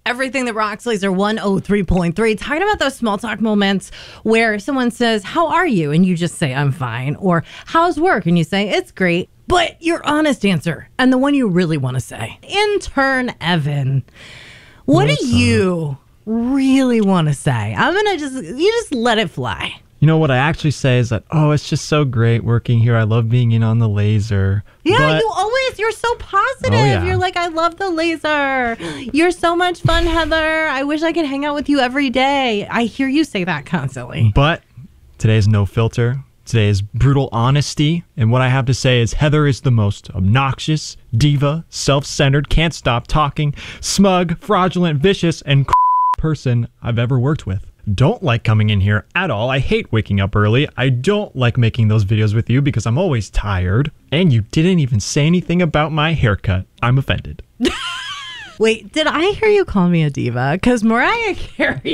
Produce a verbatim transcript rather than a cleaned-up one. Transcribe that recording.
Everything That Rocks Laser one oh three point three. Talking about those small talk moments where someone says, how are you? And you just say, I'm fine. Or how's work? And you say, it's great. But your honest answer and the one you really want to say. Intern Evan, what What's do you really want to say? I'm going to just, you just let it fly. You know what I actually say is that, oh, it's just so great working here. I love being in on the laser. Yeah, but, you always, you're so positive. Oh, yeah. You're like, I love the laser. You're so much fun, Heather. I wish I could hang out with you every day. I hear you say that constantly. But today's no filter. Today is brutal honesty. And what I have to say is Heather is the most obnoxious, diva, self-centered, can't stop talking, smug, fraudulent, vicious, and person I've ever worked with. Don't like coming in here at all. I hate waking up early. I don't like making those videos with you because I'm always tired. And you didn't even say anything about my haircut. I'm offended. Wait, did I hear you call me a diva? Because Mariah Carey